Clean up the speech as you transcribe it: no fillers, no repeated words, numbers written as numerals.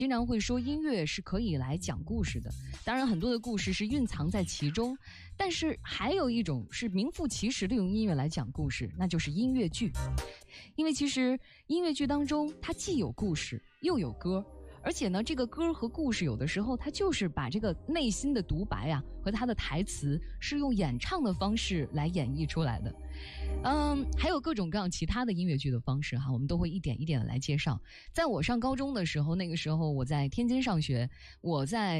经常会说音乐是可以来讲故事的，当然很多的故事是蕴藏在其中，但是还有一种是名副其实的用音乐来讲故事，那就是音乐剧。因为其实音乐剧当中它既有故事又有歌，而且呢这个歌和故事有的时候它就是把这个内心的独白啊和它的台词是用演唱的方式来演绎出来的。还有各种各样其他的音乐剧的方式哈，我们都会一点一点的来介绍。在我上高中的时候，那个时候我在天津上学，我在